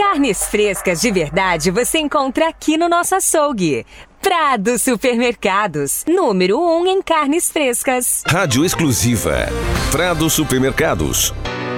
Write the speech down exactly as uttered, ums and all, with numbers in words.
Carnes frescas de verdade você encontra aqui no nosso açougue. Prado Supermercados, número um em carnes frescas. Rádio exclusiva Prado Supermercados.